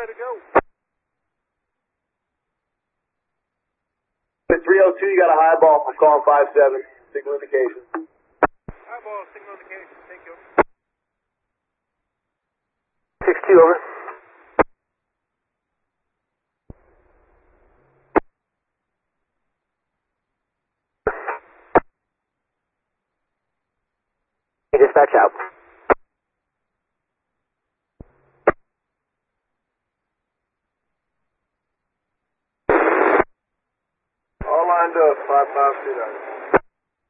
ready to go. At 302, you got a high ball. I'm calling 5-7. Signal indication. High ball, signal indication. Thank you. 6-2, over. Dispatch out. All lined up, 5529.